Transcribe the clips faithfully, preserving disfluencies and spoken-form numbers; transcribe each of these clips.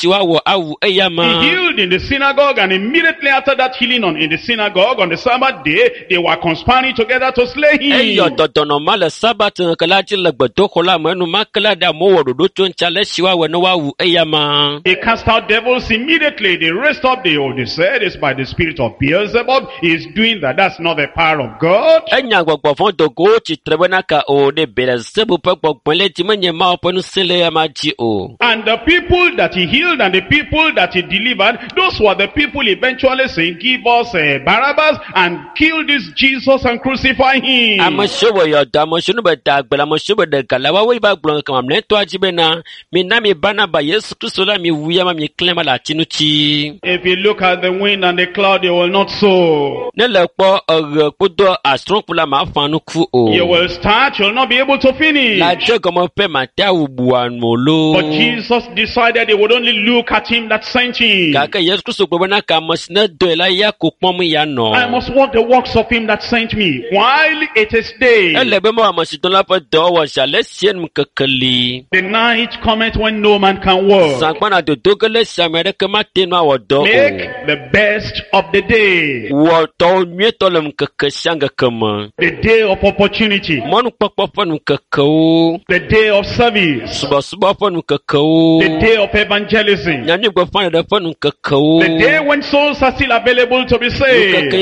healed in the synagogue, and immediately after that healing on in the synagogue on the Sabbath day, they were conspiring together to slay him. They cast out devils immediately. They raised up the old. They said it's by the spirit of Beelzebub. He's doing that. That's not the power of God. And the people that he healed and the people that he delivered, those were the people eventually saying, give us uh, Barabbas and kill this Jesus and crucify him. If you look at the wind and the cloud, you will not sow. You will start, you will not be able to finish. But Jesus decided he would only look at him that sent him. I must walk the works of him that sent me while it is day. The night cometh when no man can work. Make the best of the day. The day of opportunity. The day of service. The day of evangelism. The day when souls are still available to be saved.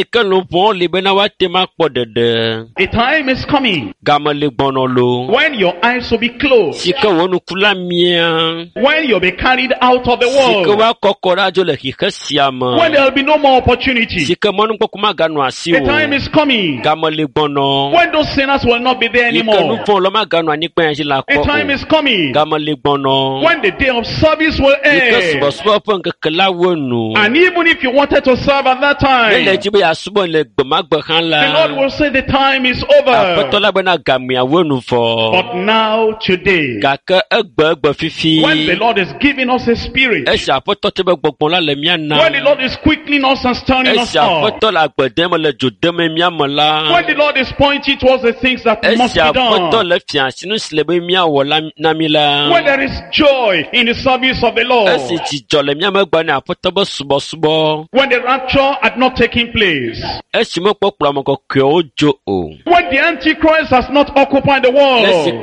A time is coming when your eyes will be closed, when you'll be carried out of the world, when there will be no more opportunity. A time is coming when those sinners will not be there anymore. A time is coming when the day of service will end. And even if you wanted to serve at that time, the Lord will say the time is over. But now, today, when the Lord is giving us a spirit, when the Lord is quickening us and stirring us up, when the Lord is pointing towards the things that must be done, when there is joy in the service of the Lord, when the rapture had not taken place, when the Antichrist has not occupied the world,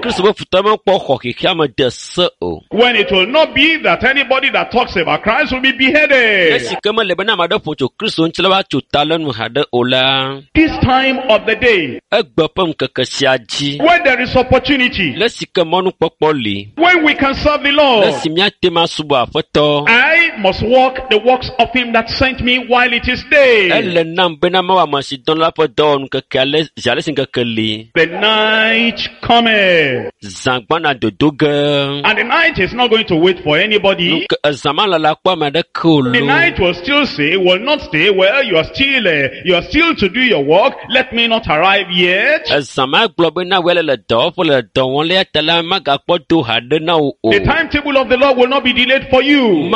when it will not be that anybody that talks about Christ will be beheaded. This time of the day, when there is opportunity, when we can serve the Lord, I must walk the works of him that sent me while it is day. The night cometh, and the night is not going to wait for anybody. The night will still say, will not stay, well, you are still uh, you are still to do your work, let me not arrive yet. The timetable of the Lord will not be delayed for you.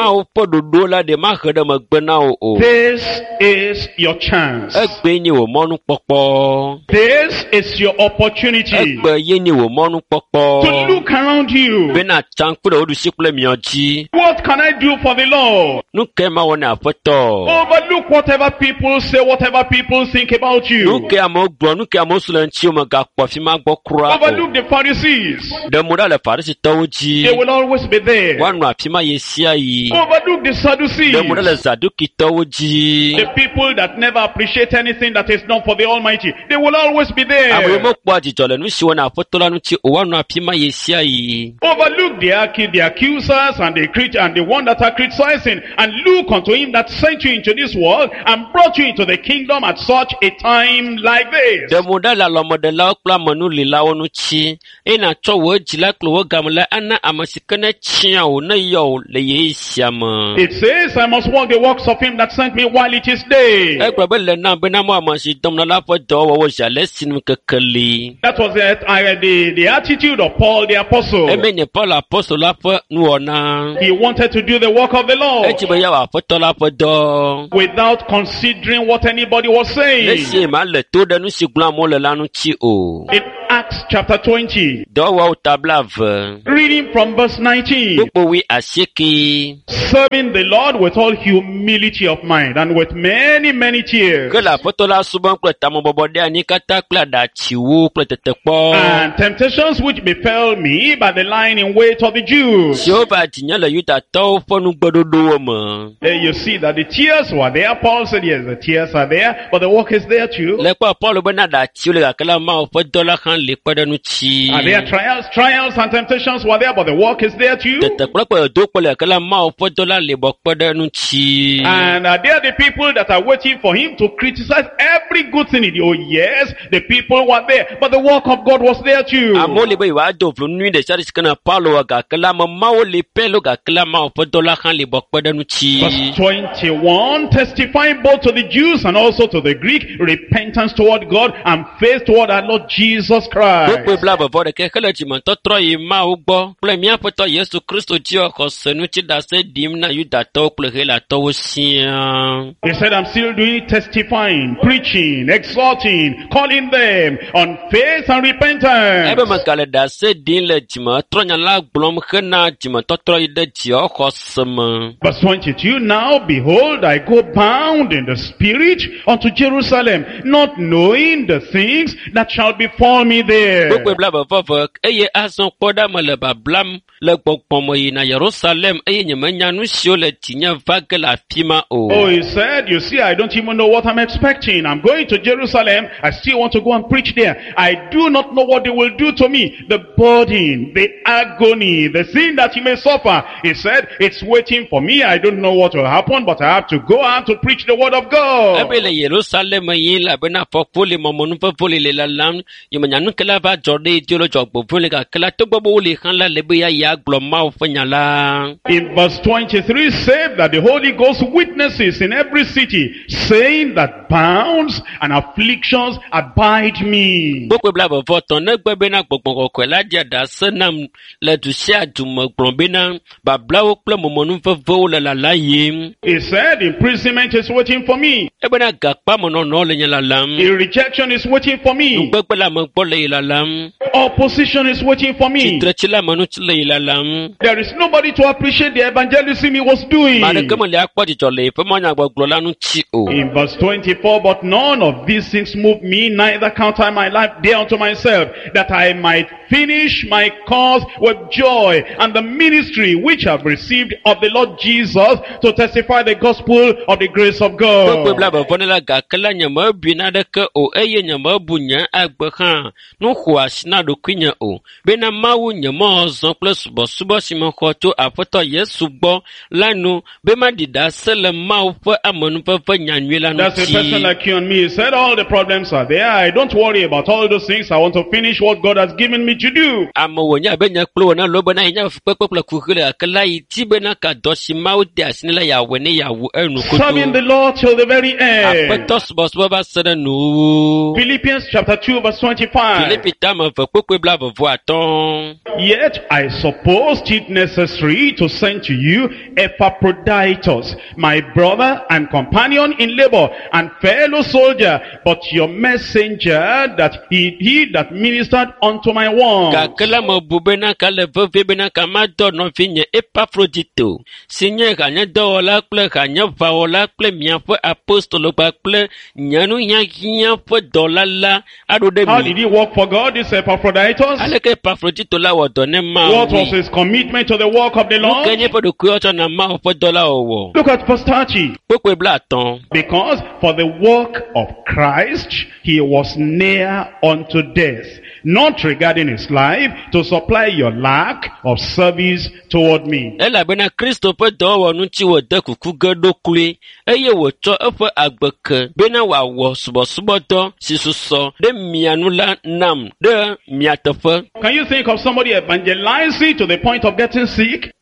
This is your chance. This is your opportunity to look around you. What can I do for the Lord? Overlook whatever people say, whatever people think about you. Overlook the Pharisees. They will always be there. Overlook the Sadducees. The people that never appreciate anything that is done for the Almighty. They will always be there. Overlook the, the accusers and the and the one that are criticizing, and look unto him that sent you into this world and brought you into the kingdom at such a time like this. It says, I must walk the works of him that sent me while it is day. That was the, uh, the, the attitude of Paul the apostle. He wanted to do the work of the Lord without considering what anybody was saying. It, Acts chapter twenty. Reading from verse nineteen. Serving the Lord with all humility of mind and with many, many tears. And temptations which befell me by the lying in wait of the Jews. Uh, you see that the tears were there. Paul said, yes, the tears are there, but the work is there too. Are there trials? Trials and temptations were there, but the work is there too. And are there the people that are waiting for him to criticize every good thing he did? Oh yes, the people were there, but the work of God was there too. Verse twenty-one, testifying both to the Jews and also to the Greek, repentance toward God and faith toward our Lord Jesus Christ. He said, I'm still doing testifying, preaching, exhorting, calling them on faith and repentance. Verse twenty-two, now behold, I go bound in the Spirit unto Jerusalem, not knowing the things that shall befall me there. Oh, he said, you see, I don't even know what I'm expecting. I'm going to Jerusalem. I still want to go and preach there. I do not know what they will do to me. The burden, the agony, the sin that you may suffer. He said, it's waiting for me. I don't know what will happen, but I have to go out to preach the word of God. In verse twenty-three, said that the Holy Ghost witnesses in every city, saying that bounds and afflictions abide me. He said imprisonment is waiting for me. Rejection is waiting for me. Opposition is waiting for me. There is nobody to appreciate the evangelism he was doing. In verse twenty-four, but none of these things move me, neither count I my life dear unto myself, that I might finish my cause with joy, and the ministry which I have received of the Lord Jesus, to testify the gospel of the grace of God. That's a person like you and me. He said, all the problems are there. I don't worry about all those things. I want to finish what God has given me to do. Serving the Lord till the very end. Philippians chapter two verse twenty-five. Yet I supposed it necessary to send to you Epaphroditus, my brother and companion in labor and fellow soldier, but your messenger that he, he that ministered unto my wants. How did he work for God, this Epaphroditus? What was his commitment to the work of the Lord? Look at verse thirty. Because for the work of Christ he was near unto death, not regarding his life, to supply your lack of service toward me. Can you think of somebody evangelizing to the point of getting sick?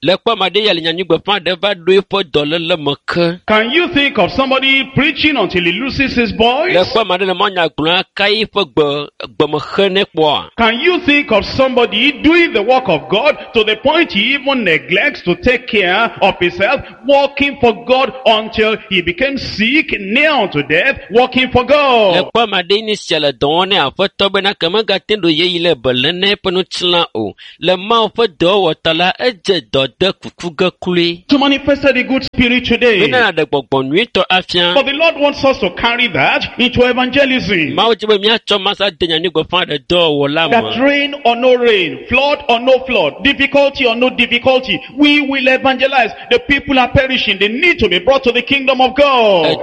Can you think of somebody preaching until he loses his voice? Can you think of somebody doing the work of God to the point he even neglects to take care of his health, working for God until he became sick, near unto death, working for God? To manifest the good spirit today. But the Lord wants us to carry that into evangelism. That rain or no rain, flood or no flood, difficulty or no difficulty, we will evangelize. The people are perishing. They need to be brought to the kingdom of God.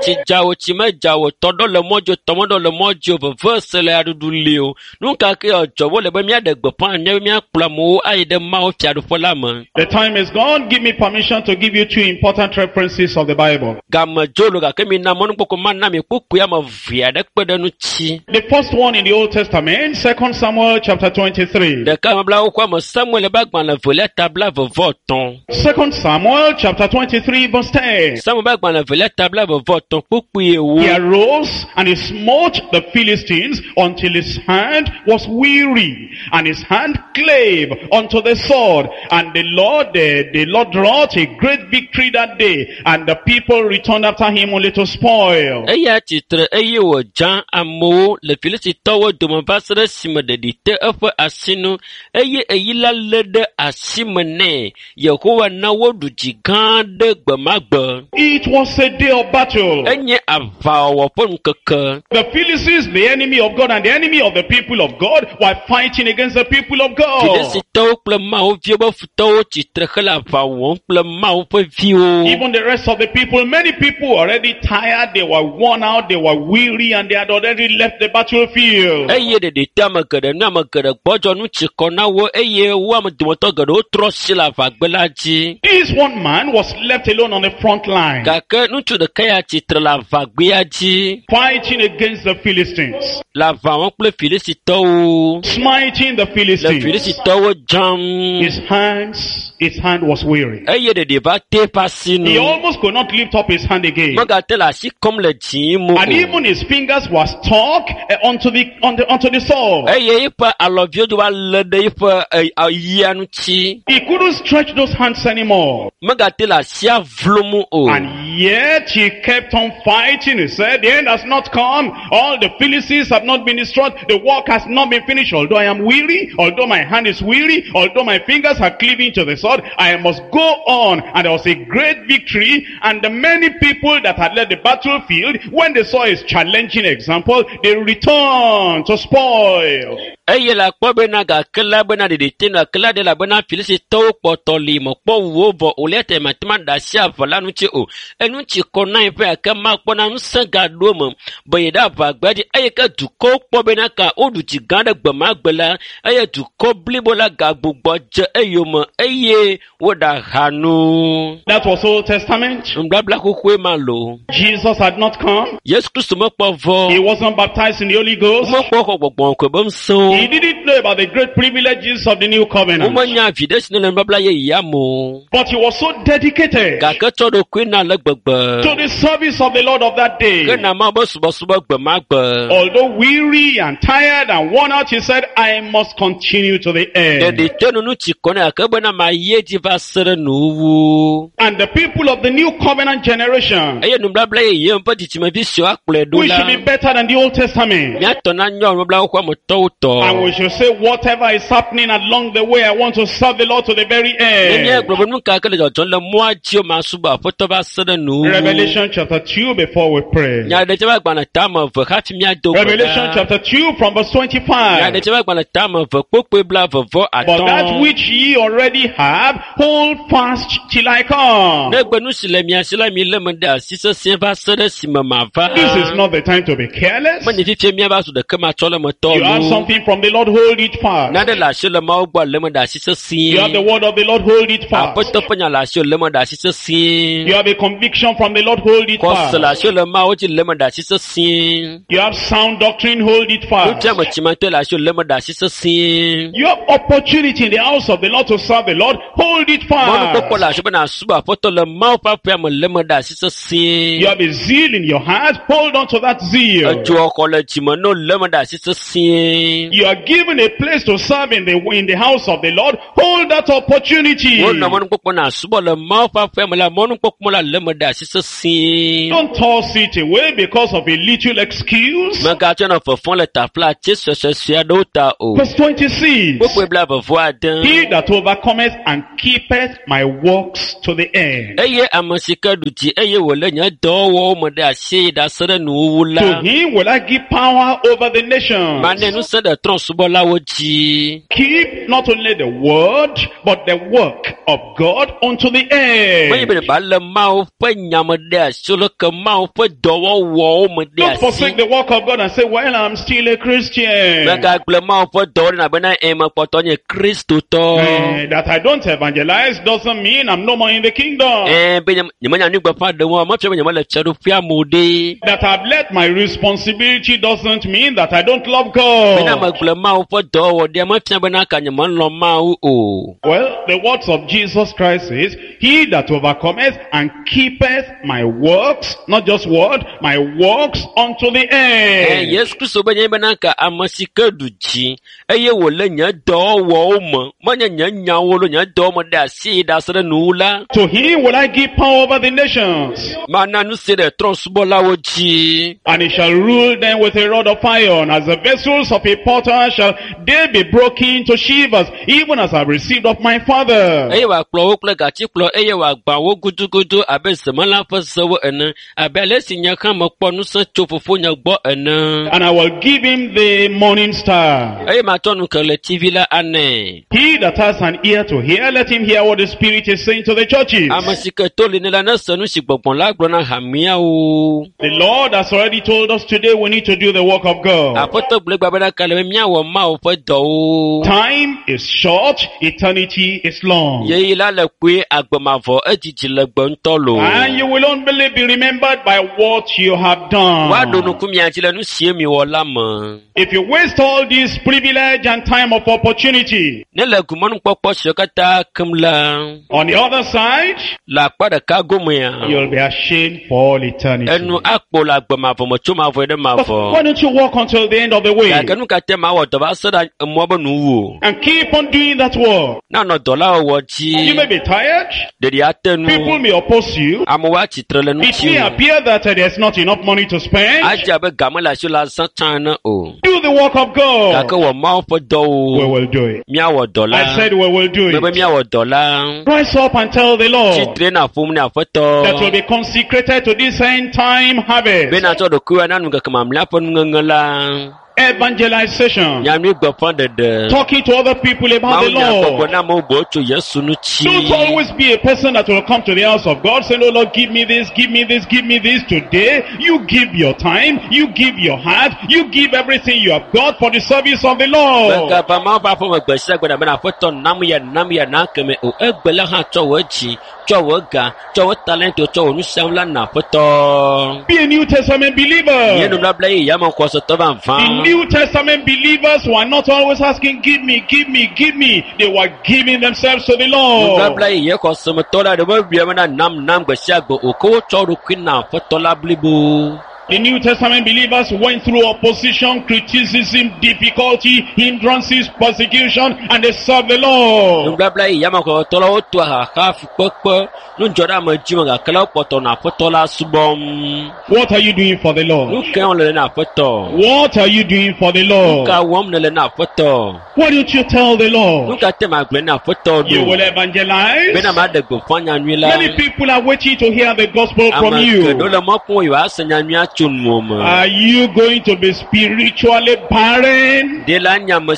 The time is gone. Give me permission to give you two important references of the Bible. The first one in the Old Testament, Second Samuel chapter twenty-three. Second Samuel chapter twenty-three verse ten. He arose and he smote the Philistines until his hand was weary, and his hand clave unto the sword. And the Lord, the, the Lord wrought a great victory that day, and the people returned after him only to spoil. It was a day of battle. The Philistines, the enemy of God, and the enemy of the people of God, were fighting against the people of God. Even the rest of the people, many people were already tired, they were worn out, they were weary, and they had already left the battlefield. This one man was left alone on the front line, fighting against the Philistines, smiting the Philistines. His hands, his hand was weary. He almost could not lift up his hand again. And even his fingers were stuck onto the onto, onto the sword. He couldn't stretch those hands anymore. And yet he kept on fighting. He said, the end has not come. All the Philistines have not been destroyed. The work has not been finished. Although I am weary, although my hand is weary, although my fingers are cleaving to the sword, I must go on. And there was a great victory. And the many people that had left the battlefield, when they saw his challenging example, they returned to spoil. That was Old Testament. Jesus had not come. He wasn't baptized in the Holy Ghost. He didn't know about the great privileges of the new covenant. But he was so dedicated to the service of the Lord of that day. Although weary and tired and worn out, he said, I must continue to the end. And the people of the new covenant generation, we should be better than the Old Testament. And we should say, whatever is happening along the way, I want to serve the Lord to the very end. Revelation chapter two before we pray. Revelation chapter two from verse twenty-five. But that which ye already have, hold fast till I come. This is not the time to be careless. You have something from the Lord, hold it fast. You have the word of the Lord, hold it fast. You have a conviction from the Lord, hold it fast. You have sound doctrine, hold it fast. You have opportunity in the house of the Lord to serve the Lord, hold it fast. You have a zeal in your heart, hold on to that zeal. You you are given a place to serve in the in the house of the Lord, hold that opportunity. Don't toss it away because of a little excuse. Verse twenty-six. He that overcometh and keepeth my works to the end, to him will I give power over the nations. Keep not only the word, but the work of God unto the end. Don't forsake the work of God and say, well, I'm still a Christian. Uh, that I don't evangelize doesn't mean I'm no more in the kingdom. That I've let my responsibility doesn't mean that I don't love God. Well, the words of Jesus Christ is, he that overcometh and keepeth my works, not just word, my works unto the end. To him will I give power over the nations, and he shall rule them with a rod of iron. As the vessels of a potter shall they be broken to shivers, even as I have received of my Father. And I will give him the morning star. He that has an ear to hear, let him hear what the Spirit is saying to the churches. The Lord has already told us today we need to do the work of God. Time is short, eternity is long. And you will only be remembered by what you have done. If you waste all this privilege and time of opportunity, on the other side, you'll be ashamed for all eternity. But why don't you walk until the end of the way and keep on doing that work? You may be tired. People may oppose you. It may appear that uh, there's not enough money to spend. Do the work of God. We will do it. I said we will do it. Rise up and tell the Lord that will be consecrated to this end time harvest. Evangelization, talking to other people about the Lord. Don't always be a person that will come to the house of God saying, oh Lord, give me this, give me this, give me this. Today, you give your time, you give your heart, you give everything you have got for the service of the Lord. Be a New Testament believer. The New Testament believers were not always asking, give me, give me, give me. They were giving themselves to the Lord. The New Testament believers went through opposition, criticism, difficulty, hindrances, persecution, and they served the Lord. What are you doing for the Lord? What are you doing for the Lord? Why don't you tell the Lord? You will evangelize. Many people are waiting to hear the gospel from you. Are you going to be spiritually barren? There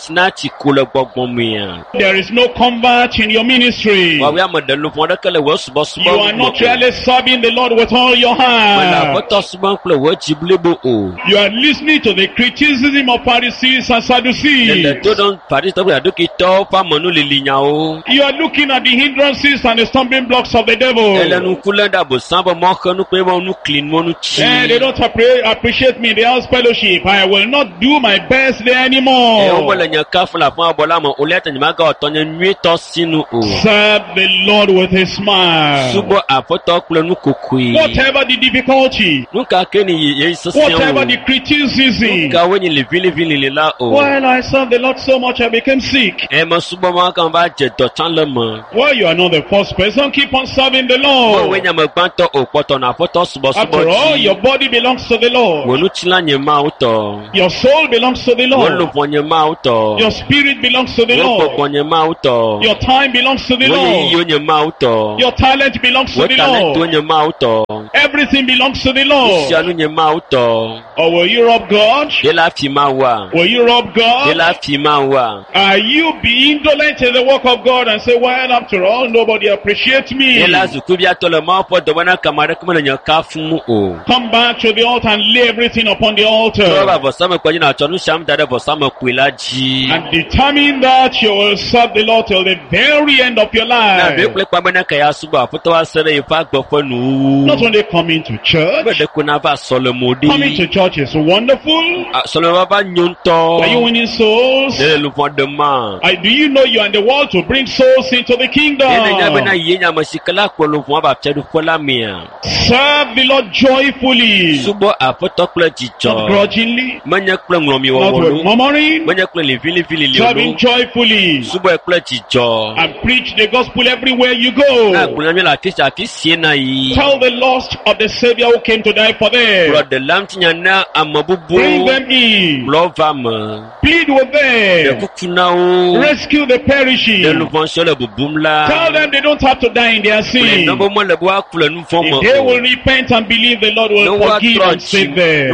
is no convert in your ministry. You are not really serving the Lord with all your heart. You are listening to the criticism of Pharisees and Sadducees. You are looking at the hindrances and the stumbling blocks of the devil. And they don't have appre appreciate me in the house fellowship, I will not do my best there anymore. Serve the Lord with a smile. Whatever the difficulty, whatever the criticism, while I serve the Lord so much, I became sick. Well, you are not the first person. Keep on serving the Lord. After all, your body belongs to the Lord. Your soul belongs to the Lord. Your spirit belongs to the Lord. Your time belongs to the Lord. Your talent belongs to the Lord. Everything belongs to the Lord. Or will you rob God? Will you rob God? Are you being indolent in the work of God and say, well, after all, nobody appreciates me? Come back to the altar and lay everything upon the altar. And determine that you will serve the Lord till the very end of your life. Not only coming to church. Coming to church is wonderful. Are you winning souls? Uh, do you know you are in the world to bring souls into the kingdom? Serve the Lord joyfully. Not grudgingly. Not with murmuring. Serving joyfully. And preach the gospel everywhere you go. Tell the lost of the Savior who came to die for them. Bring them in. Plead with them. Rescue the perishing. Tell them they don't have to die in their sin. If they will repent and believe, the Lord will forgive and save them.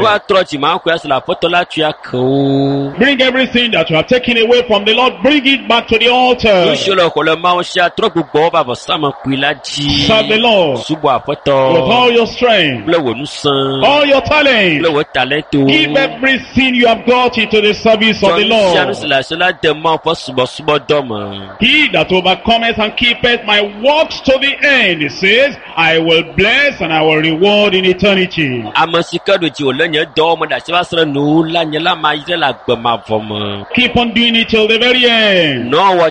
Bring everything that you have taken away from the Lord, bring it back to the altar. Serve the Lord with all your strength, all your talent. Give everything you have got into the service of the Lord. He that overcometh and keepeth my works to the end, he says, I will bless and I will reward in eternity. Keep on doing it till the very end.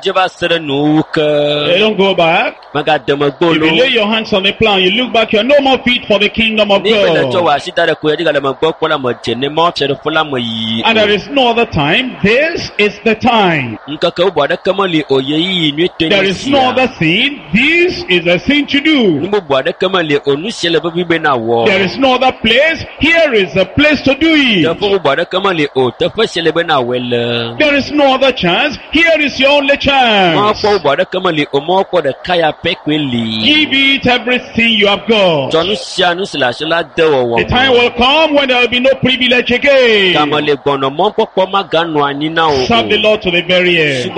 They don't go back. If you lay your hands on the plow, you look back, you are no more fit for the kingdom of God. And there is no other time. This is the time. There is no other thing. This is the thing to do. There is no other place. Here is the place to do it. There is no other chance. Here is your only chance. Give it everything you have got. The time will come when there will be no privilege again. Serve the Lord to the very end.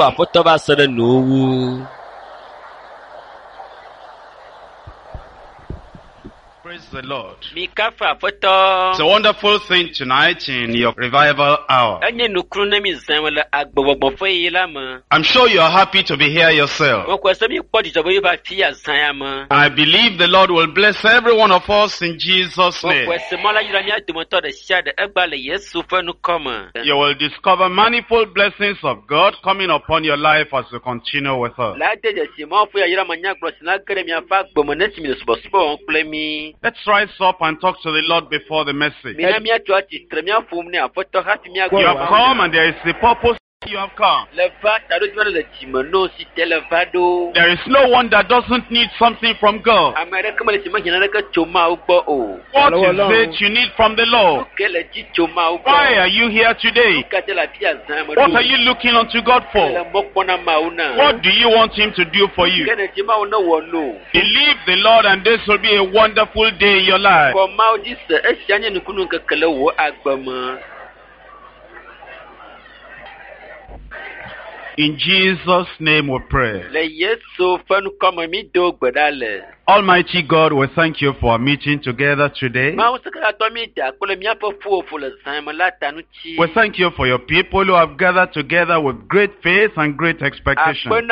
Praise the Lord. It's a wonderful thing tonight in your revival hour. I'm sure you are happy to be here yourself. I believe the Lord will bless every one of us in Jesus' name. You will discover manifold blessings of God coming upon your life as you continue with us. Let's rise up and talk to the Lord before the message. You have come and there is a purpose. You have come. There is no one that doesn't need something from God. What is it you need from the Lord? Why are you here today? What are you looking unto God for? What do you want Him to do for you? Believe the Lord and this will be a wonderful day in your life. In Jesus' name we pray. Almighty God, we thank you for our meeting together today. We thank you for your people who have gathered together with great faith and great expectation. We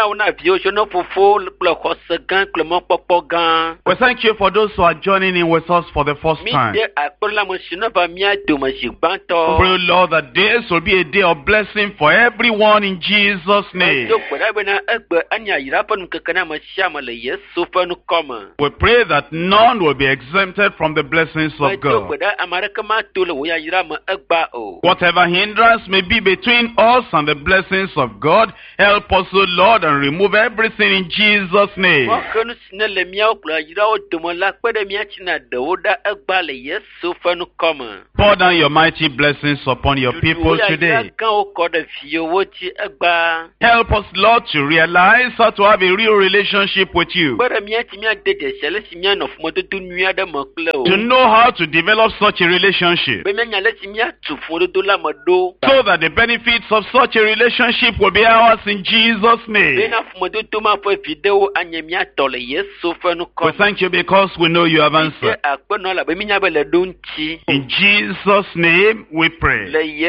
thank you for those who are joining in with us for the first time. We pray, Lord, that this will be a day of blessing for everyone in Jesus' name. We pray that none will be exempted from the blessings of God. Whatever hindrance may be between us and the blessings of God, help us, O Lord, and remove everything in Jesus' name. Pour down your mighty blessings upon your people today. Help us, Lord, to realize how to have a real relationship with you. To know how to develop such a relationship. So that the benefits of such a relationship will be ours in Jesus' name. We thank you because we know you have answered. In Jesus' name we pray.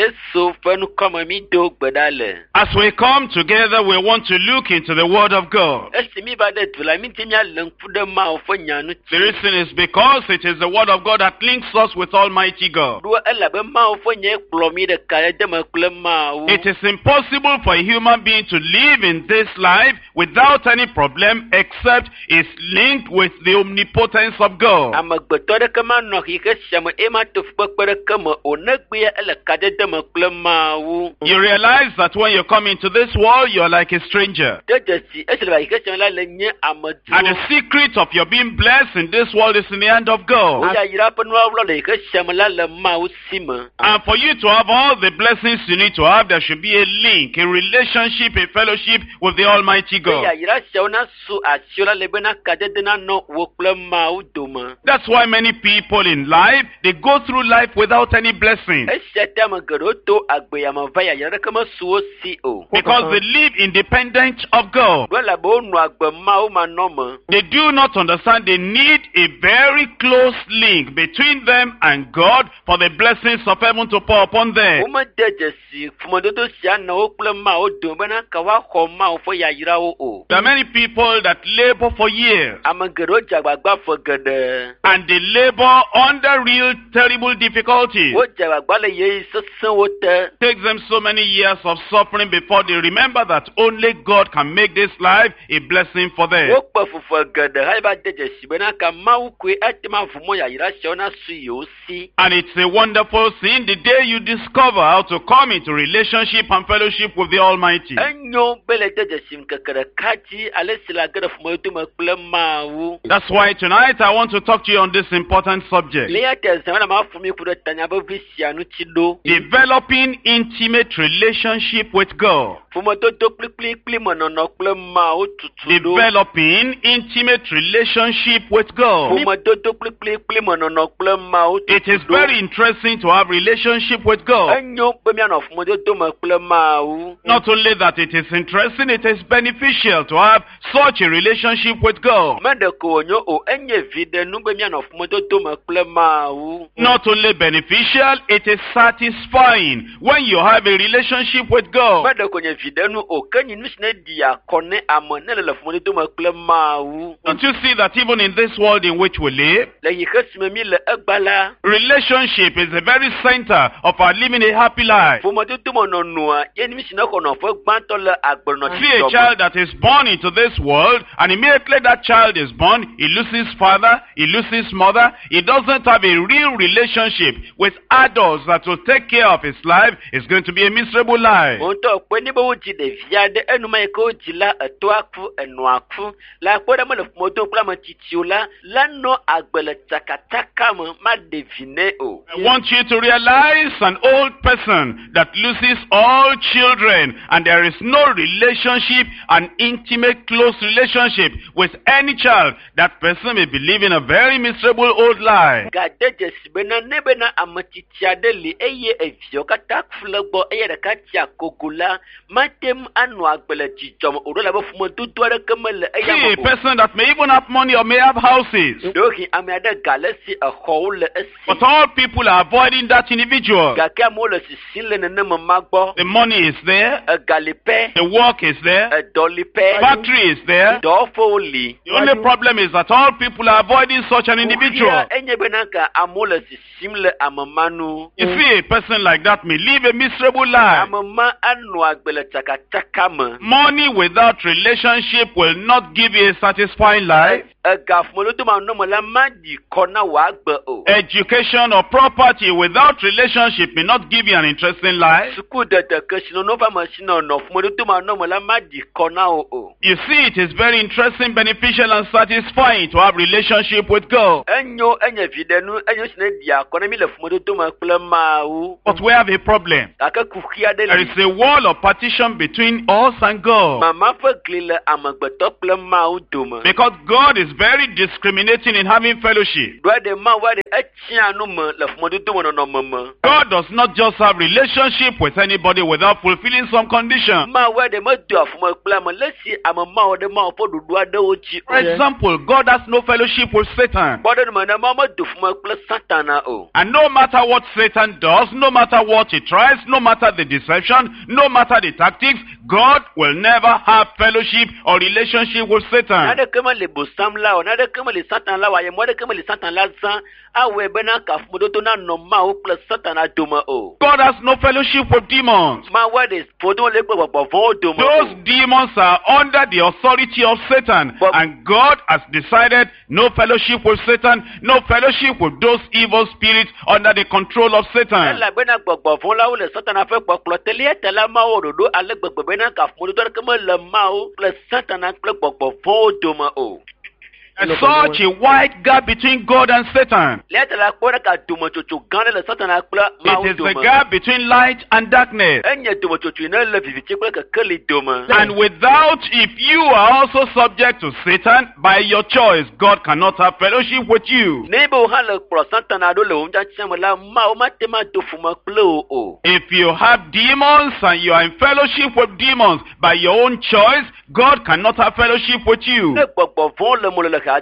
As we come together, we want to look into the Word of God. The reason is because it is the Word of God that links us with Almighty God. It is impossible for a human being to live in this life without any problem except it's linked with the omnipotence of God. You realize that when you come into this world, you're like a stranger. And the secret of your being blessed in this world is in the hand of God. And for you to have all the blessings you need to have, there should be a link, a relationship, a fellowship with the Almighty God. That's why many people in life, they go through life without any blessing. Because they live independent of God. They do not understand they need a very close link between them and God for the blessings of heaven to pour upon them. There are many people that labor for years. And they labor under real terrible difficulties. It takes them so many years of suffering before they remember that only God can make this life a blessing for them. And it's a wonderful thing the day you discover how to come into relationship and fellowship with the Almighty. That's why tonight I want to talk to you on this important subject. Developing intimate relationship with God. Developing intimate relationship with God. It is very interesting to have relationship with God. Not only that it is interesting, it is beneficial to have such a relationship with God. Not only beneficial, it is satisfying when you have a relationship with God. Don't you see that even in this world in which we live, relationship is the very center of our living a happy life. See a child that is born into this world, and immediately that child is born, he loses father, he loses mother, he doesn't have a real relationship with adults that will take care of his life. It's going to be a miserable life. I want you to realize an old person that loses all children and there is no relationship, an intimate, close relationship with any child, that person may be living a very miserable old life. See, a person that may even have money or may have houses. But all people are avoiding that individual. The money is there. The work is there. Factory is there. The only problem is that all people are avoiding such an individual. You see, a person like that may live a miserable life. Money without relationship will not give you a satisfying life. Education or property without relationship may not give you an interesting life. You see, it is very interesting, beneficial, and satisfying to have relationship with God. But we have a problem. There is a wall of partition between us and God. Because God is very discriminating in having fellowship. God does not just have relationship with anybody without fulfilling some condition. For example, God has no fellowship with Satan. And no matter what Satan does, no matter what he tries, no matter the deception, no matter the tactics, God will never have fellowship or relationship with Satan. God has no fellowship with demons. Those demons are under the authority of Satan, and God has decided no fellowship with Satan, no fellowship with those evil spirits under the control of Satan. There's such a wide gap between God and Satan. It is the gap between light and darkness. And without, if you are also subject to Satan, by your choice, God cannot have fellowship with you. If you have demons and you are in fellowship with demons, by your own choice, God cannot have fellowship with you. So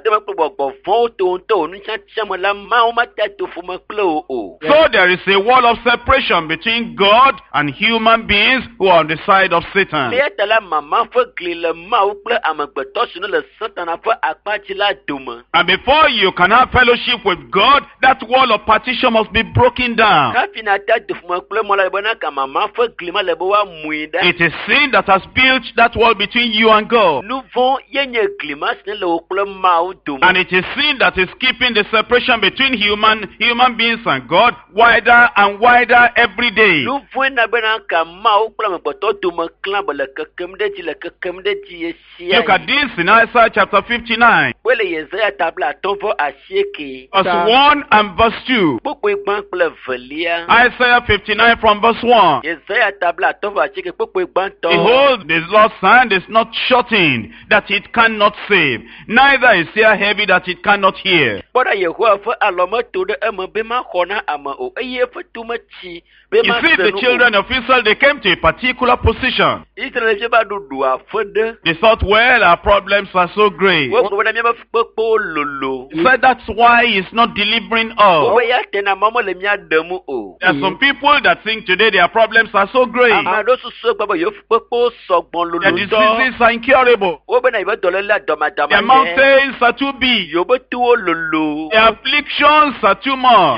there is a wall of separation between God and human beings who are on the side of Satan. And before you can have fellowship with God, that wall of partition must be broken down. It is sin that has built that wall between you and God. And it is sin that is keeping the separation between human human beings and God wider and wider every day. Look at this in Isaiah chapter fifty-nine. Verse one and verse two. Isaiah fifty-nine from verse one. Behold, the Lord's hand is not shortened, that it cannot save, neither is ear heavy, that it cannot hear. You see, the children of Israel, they came to a particular position. They thought, well, our problems are so great. He said, that's why he's not delivering us. There are some people that think today their problems are so great. Their diseases are incurable. Their mountains are too big. Their afflictions are too much.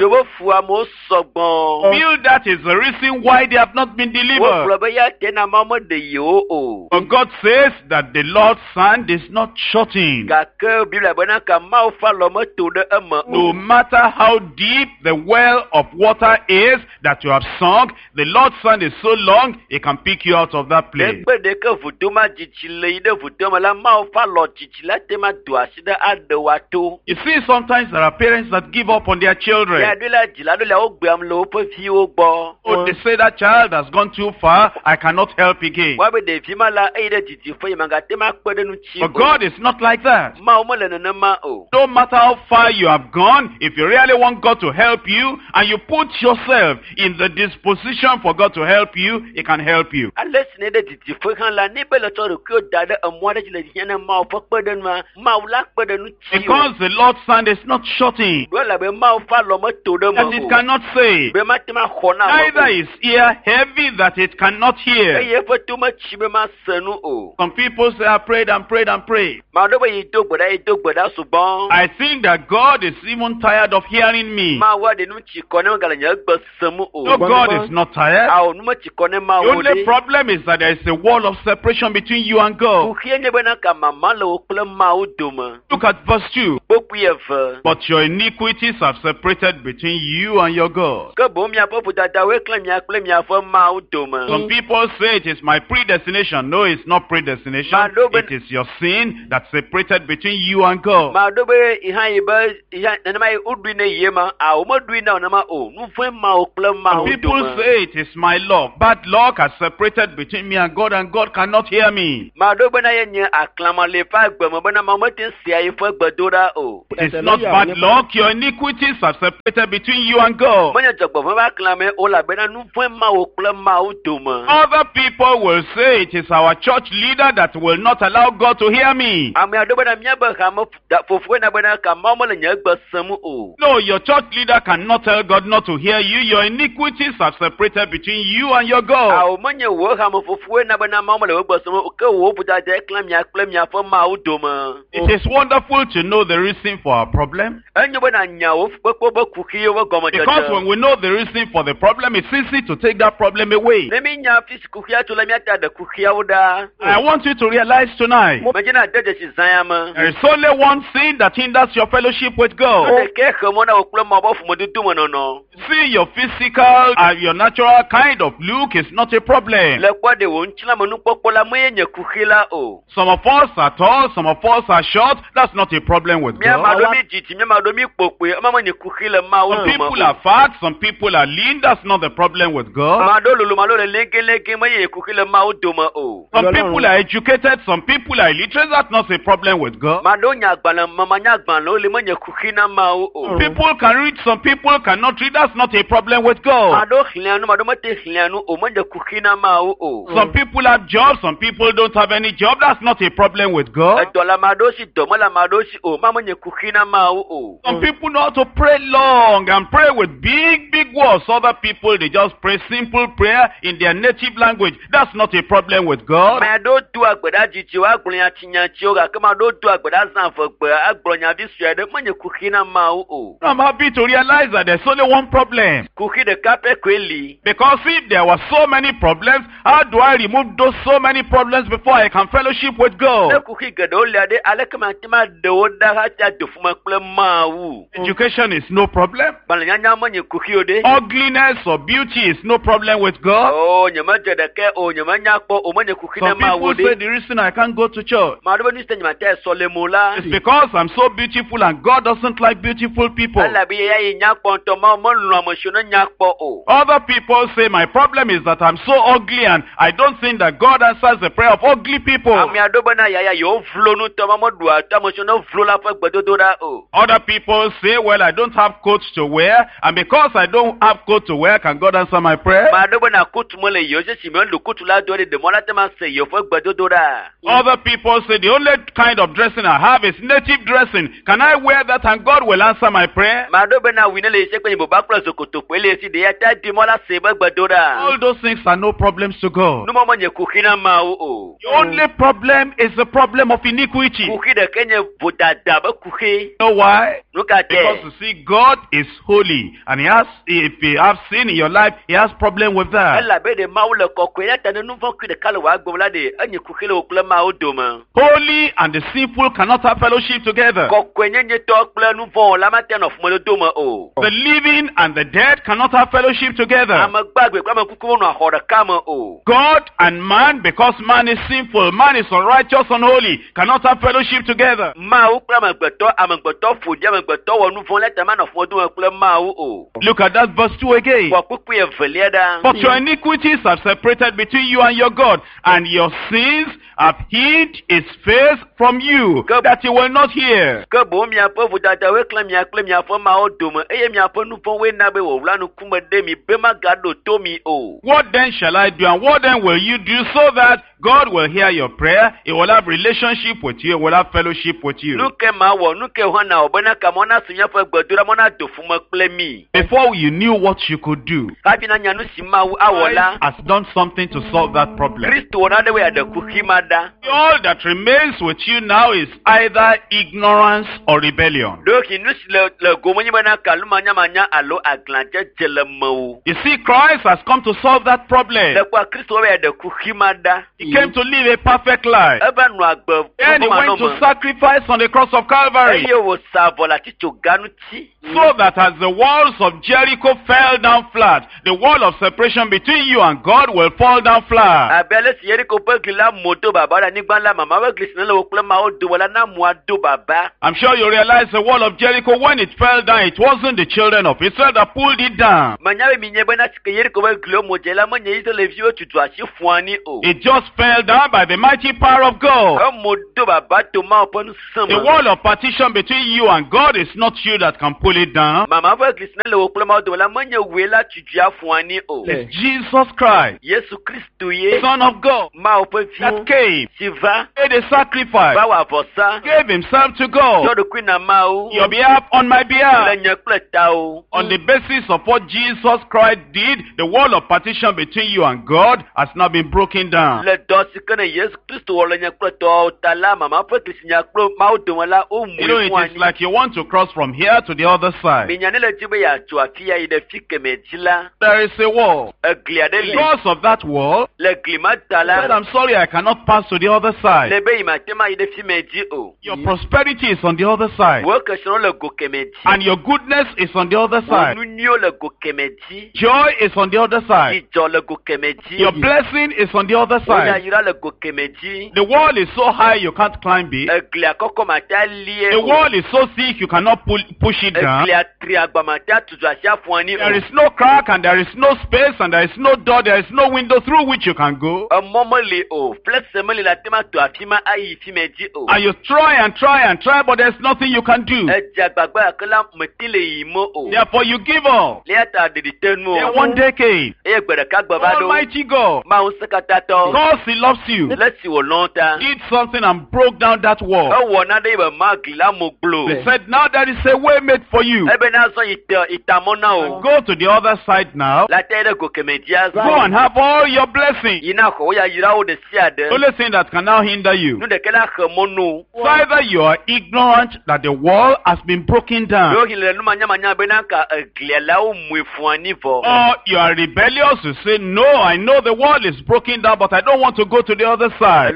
Feel that is the reason why they have not been delivered. But God says that the Lord's hand is not shortened. No matter how deep the well of water is that you have sunk, the Lord's hand is so long, it can pick you out of that place. You see, sometimes there are parents that give up on their children. Oh, they say that child has gone too far, I cannot help again. But God is not like that. No matter how far you have gone, if you really want God to help you, and you put yourself in the disposition for God to help you, He can help you. Because the Lord's hand is not shutting, that it cannot save. Neither is ear heavy that it cannot hear. Some people say, I prayed and prayed and prayed. I think that God is even tired of hearing me. No, God is not tired. The only problem is that there is a wall of separation between you and God. Look at verse two. But your iniquities have separated between you and your God. Some people say it is my predestination. No, it's not predestination. It is your sin that separated between you and God. Some people say it is my luck. Bad luck has separated between me and God, and God cannot hear me. It's not bad luck. Your iniquities have separated between you and God. Other people will say it is our church leader that will not allow God to hear me. No, your church leader cannot tell God not to hear you. Your iniquities have separated between you and your God. It is wonderful to know the reason for our problem. Because when we know the reason for the problem, it's easy to take that problem away. I want you to realize tonight, there is only one sin that hinders your fellowship with God. See, your physical and your natural kind of look is not a problem. Some of us are tall, some of us are short. That's not a problem with God. Some people are fat, some people are lean. That's not the problem with God. Some people are educated, some people are illiterate. That's not a problem with God. People can read, some people cannot read. That's not a problem with God. Some people have jobs, some people don't have any job. That's not a problem with God. Some people know how to pray long and pray with big, big words. Other people, they just pray simple prayer in their native language. That's not a problem with God. I'm happy to realize that there's only one problem. Because if there were so many problems, how do I remove those so many problems before I can fellowship with God? Education is no problem. Ugliness or beauty is no problem with God. Some people say the reason I can't go to church is because I'm so beautiful and God doesn't like beautiful people. Other people say my problem is that I'm so ugly and I don't think that God answers the prayer of ugly people. Other people say, well, I don't have coats to wear, and because I don't have coat to wear, can God answer my prayer? Other people say, the only kind of dressing I have is native dressing. Can I wear that and God will answer my prayer? All those things are no problems to God. The only problem is the problem of iniquity. You know why? Because you see, God is holy, and He has, if He has sin in your life, He has problem with that. Holy and the sinful cannot have fellowship together. The living and the dead cannot have fellowship together. God and man, because man is sinful, man is unrighteous, unholy, cannot have fellowship together. Look at that verse two again. But your iniquities have separated between you and your God, and your sins have hid his face from you, that he will not hear. What then shall I do, and what then will you do, so that God will hear your prayer, he will have relationship with you, he will have fellowship with you? Before you knew what you could do, Christ has done something to solve that problem. All that remains with you now is either ignorance or rebellion. You see, Christ has come to solve that problem. He came to live a perfect life. And he went to sacrifice on the cross of Calvary. So that as the walls of Jericho fell down flat, the wall of separation between you and God will fall down flat. I'm sure you realize the wall of Jericho, when it fell down, it wasn't the children of Israel that pulled it down. It just fell down by the mighty power of God. The wall of partition between you and God is not you that can pull it down. It's Jesus Christ, Son of God, that came, made a sacrifice, gave himself to God, your behalf, on my behalf. On the basis of what Jesus Christ did, the wall of partition between you and God has now been broken down. You know, it is like you want to cross from here to the other side. There is a wall. Because of that wall, said, I'm sorry, I cannot pass to the other side. Your prosperity is on the other side. And your goodness is on the other side. Joy is on the other side. Your blessing is on the other side. The wall is so high you can't climb it. The wall is so thick you cannot pull, push it down. There is no crack and there is no space and there is no door, there is no window through which you can go. And you try and try and try, but there's nothing you can do. Therefore you give up. Then one day came. Almighty God, because he loves you, did something and broke down that wall. He said, now there is a way made for you. Go to the other side now. Go and have all your blessings. The only thing that can now hinder you, so either you are ignorant that the wall has been broken down, or you are rebellious to say, no, I know the wall is broken down, but I don't want to go to the other side.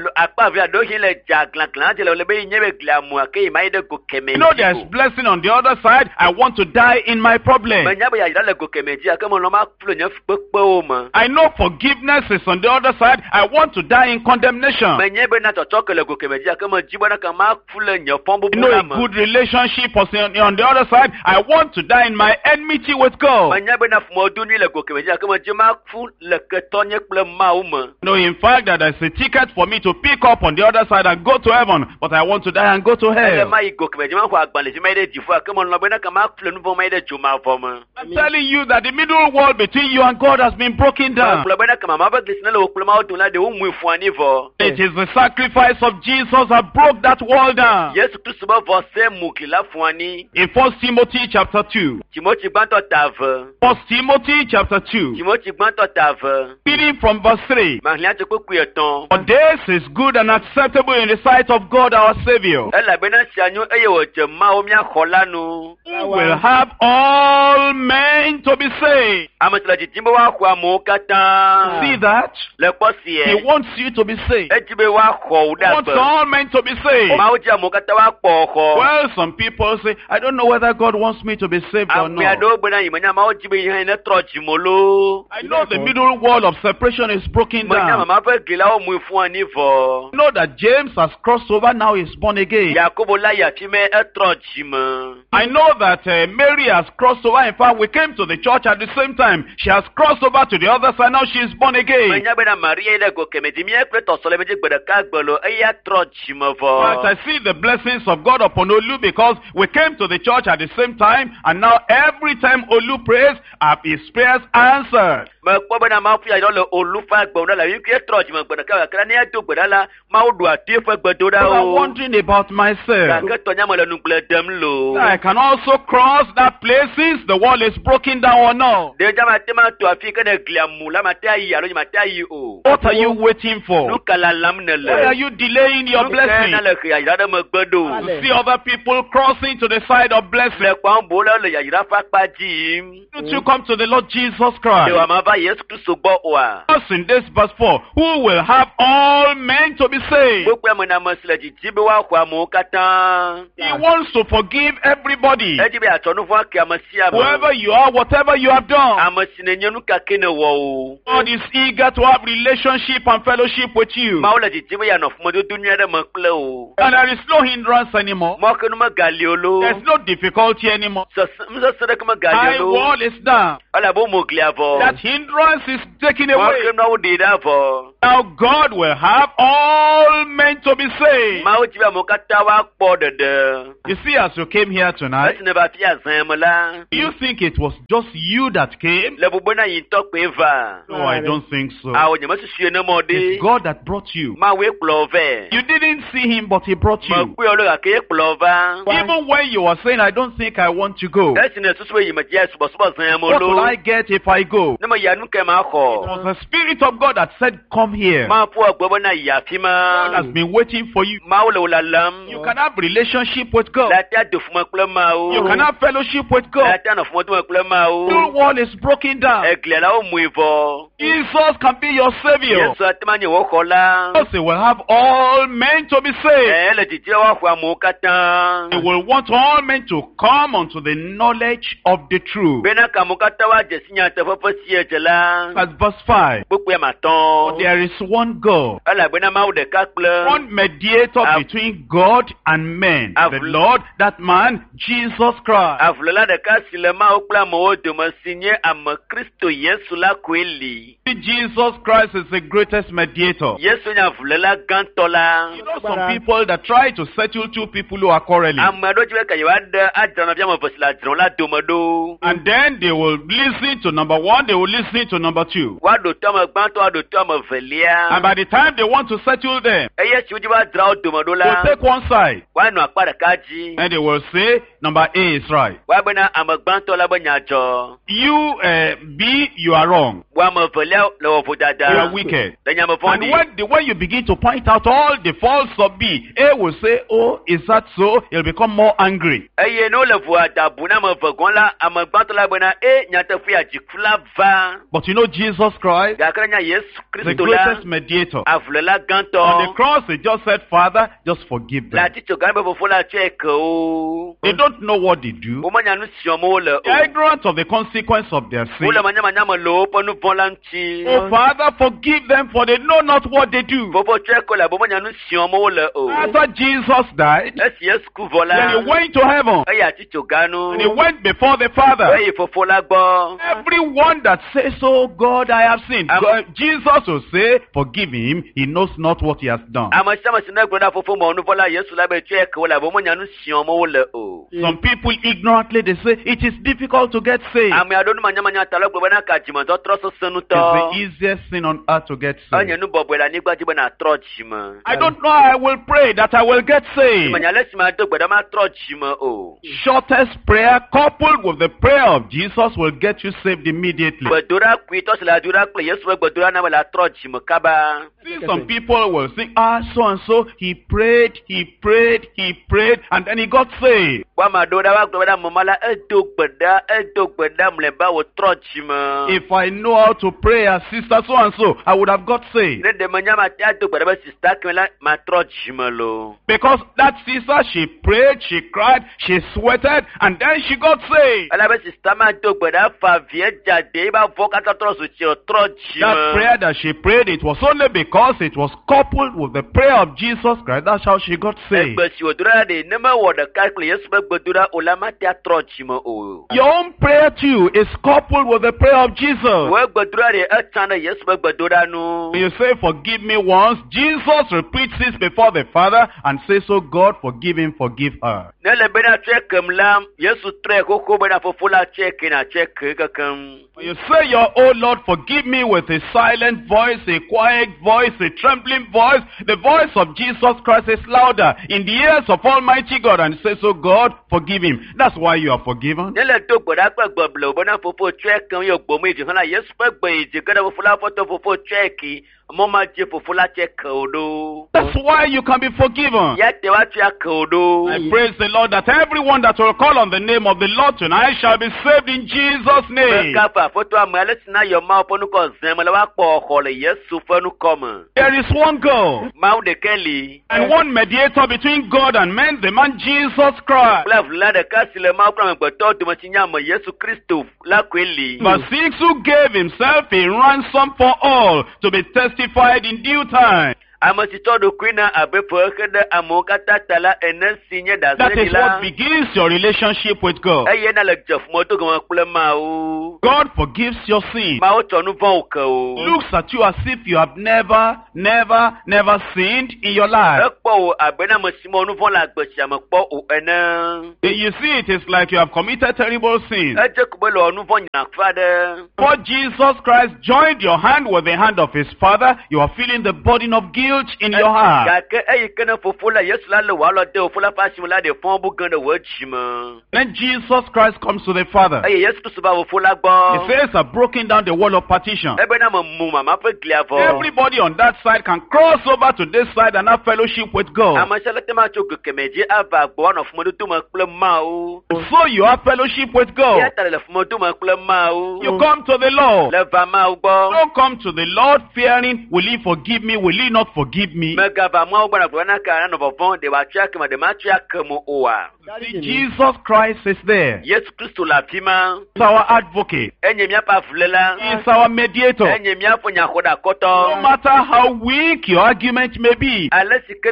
You know there's blessing on the other side. I want to die in my problem. I know forgiveness is on the other side. I want to die in condemnation. You know a good relationship is on the other side. I want to die in my enmity with God. No, in fact, that there's a ticket for me to pick up on the other side and go to heaven, but I want to die and go to hell. I'm telling you that the middle wall between you and God has been broken down. It is the sacrifice of Jesus that broke that wall down. In First Timothy chapter two. First Timothy chapter two. Reading from verse three. For this is good and acceptable in the sight of God our Savior, who will have all men to be saved. See that? He wants you to be saved. He wants all men to be saved. Well, some people say, I don't know whether God wants me to be saved or not. I know the middle wall of separation is broken down. Know that James has crossed over, now he's born again. I know that uh, Mary has crossed over. In fact, we came to the church at the same time. She has crossed over to the other side. Now she is born again. But I see the blessings of God upon Olu because we came to the church at the same time, and now every time Olu prays, his prayers answered. But I'm wondering about myself. I can also cross that place since the wall is broken down or no. What are you waiting for? Why are you delaying your blessing? To see other people crossing to the side of blessing. Don't you come to the Lord Jesus Christ? Us in this verse four, who will have all men to be saved? He wants to forgive everybody. Whoever you are, whatever you have done. God is eager to have relationship and fellowship with you. And there is no hindrance anymore. There's no difficulty anymore. High wall is down. That hindrance is taken away. Now God will have all men to be saved. You see, as you came here tonight, do you think it was just you that came? No, I don't think so. It's God that brought you. You didn't see him, but he brought you. Even when you were saying, I don't think I want to go. What will I get if I go? It was the Spirit of God that said, come here. God has been waiting for you. You can have relationship with God. You can have fellowship with God. The wall is broken down. Jesus can be your Savior. Jesus will have all men to be saved. He will want all men to come unto the knowledge of the truth. That's verse five. There is one God, one mediator between God and men, the Lord, that man, Jesus Christ. Jesus Christ is the greatest mediator. You know some people that try to settle two people who are quarreling. And then they will listen to number one, they will listen to number two. And by the time they want to settle them, they'll take one side. And they will say, number A is right. You, uh, B, you are wrong. You are wicked. And when, the, when you begin to point out all the faults of B, A will say, oh, is that so? He'll become more angry. But you know Jesus Christ, the greatest mediator. On the cross, he just said, Father, just forgive them. They don't know what they do. They are ignorant of the consequence of their sin. Oh, Father, forgive them, for they know not what they do. After Jesus died, then he went to heaven. And he went before the Father. Everyone that says, oh God, I have sinned, God, Jesus will say, forgive him, he knows not what he has done. Some people ignorantly, they say, it is difficult to get saved. It's the easiest thing on earth to get saved. I don't know how I will pray that I will get saved. Shortest prayer coupled with the prayer of Jesus will get you saved immediately. See, some people will think, ah, so and so, he prayed, he prayed, he prayed, and then he got saved. If I know how to pray as sister so and so, I would have got saved. Because that sister, she prayed, she cried, she sweated, and then she got saved. That prayer that she prayed, it was only because it was coupled with the prayer of Jesus Christ. That's how she got saved. Your own prayer prayer too is coupled with the prayer of Jesus. When you say, forgive me once, Jesus repeats this before the Father and says, oh God, forgive him, forgive her. When you say, your oh Lord, forgive me with a silent voice, a quiet voice, a trembling voice, the voice of Jesus Christ is louder in the ears of Almighty God and says, oh God, forgive him. That's why you are forgiven. That's why you can be forgiven. I praise the Lord that everyone that will call on the name of the Lord tonight shall be saved in Jesus' name. There is one God and one mediator between God and men, the man Jesus Christ. Verse six, who gave himself a ransom for all to be testified in due time. That is what begins your relationship with God. God forgives your sin. Looks at you as if you have never, never, never sinned in your life. You see, it is like you have committed terrible sins. For Jesus Christ joined your hand with the hand of his Father, you are feeling the burden of guilt in your heart. Then Jesus Christ comes to the Father. He says, I've broken down the wall of partition. Everybody on that side can cross over to this side and have fellowship with God. So you have fellowship with God. You come to the Lord. Don't come to the Lord fearing, will he forgive me, will he not forgive me? See, Jesus Christ is there. He's our advocate. He's our mediator. No matter how weak your argument may be, but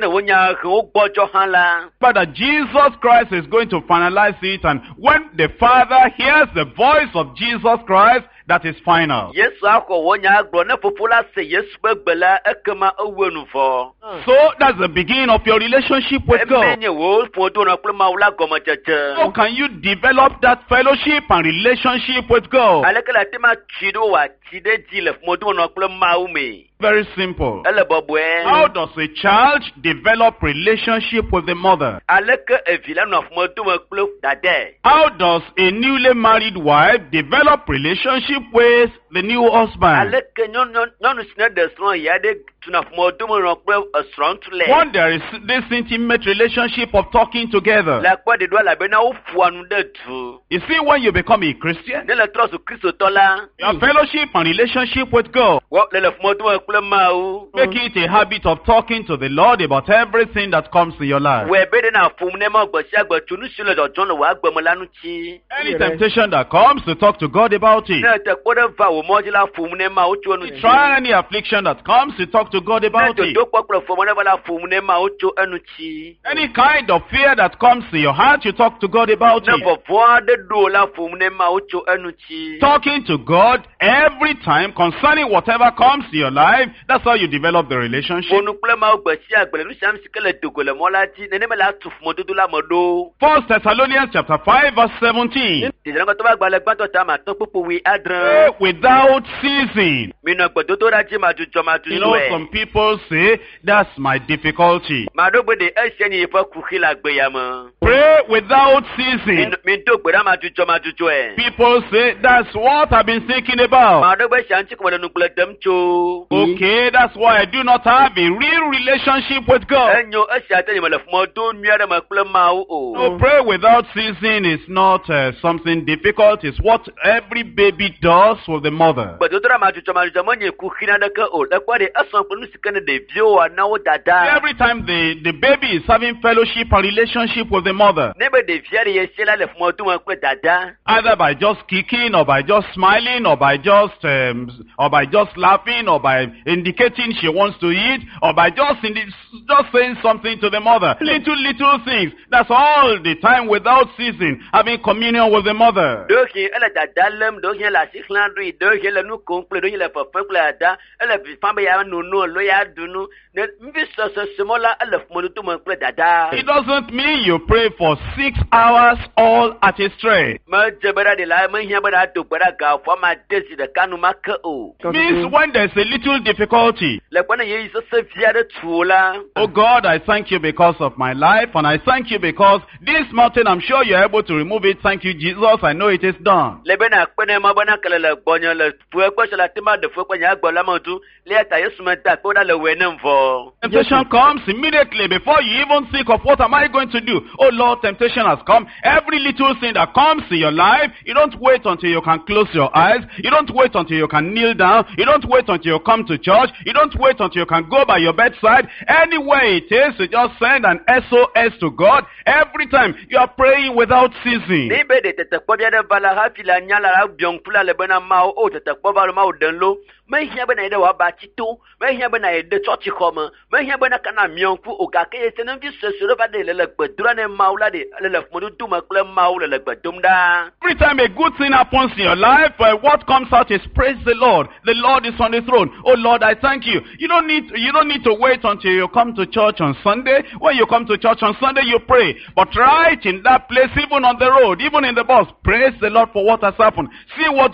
that Jesus Christ is going to finalize it, and when the Father hears the voice of Jesus Christ, that is final. So that's the beginning of your relationship with God. How can you develop that fellowship and relationship with God? Very simple. How does a child develop relationship with the mother? How does a newly married wife develop relationship with the new husband? One, there is this intimate relationship of talking together. You see, when you become a Christian, your fellowship and relationship with God, make it a habit of talking to the Lord about everything that comes in your life. Any temptation that comes, to talk to God about it. Try any affliction that comes, to talk to God about it. Any kind of fear that comes to your heart, you talk to God about it. Talking to God every time concerning whatever comes to your life, that's how you develop the relationship. First Thessalonians chapter five verse seventeen. Pray without ceasing. You know, some people say, that's my difficulty. Pray without ceasing. People say, that's what I've been thinking about. Okay, that's why I do not have a real relationship with God. No, pray without ceasing is not uh, something difficult. It's what every baby does with the mother. Every time the, the baby is having fellowship and relationship with the mother, either by just kicking, or by just smiling, or by just um, or by just laughing, or by indicating she wants to eat, or by just, in the, just saying something to the mother. Little, little things. That's all the time without ceasing, having communion with the mother. It doesn't mean you pray for six hours all at a stretch. Means when there's a little difficulty. Oh God, I thank you because of my life, and I thank you because this mountain, I'm sure you're able to remove it. Thank you, Jesus. I know it is done. Temptation comes immediately before you even think of what am I going to do. Oh Lord, temptation has come. Every little thing that comes in your life, you don't wait until you can close your eyes. You don't wait until you can kneel down. You don't wait until you come to church. You don't wait until you can go by your bedside. Anywhere it is, you just send an S O S to God. Every time you are praying without ceasing. Mehia bena ide wa ba chito, mehia bena ide church koma, mehia bena kana mionku ogake yesene mfi sesure ba de lele gbedura ne maula de lele modu duma kle maula lele gbedumda. Every time a good thing happens in your life, uh, what comes out is praise the Lord. The Lord is on the throne. Oh Lord, I thank you. You don't need you don't need to wait until you come to church on Sunday. When you come to church on Sunday, you pray. But right in that place, even on the road, even in the bus, praise the Lord for what has happened. See what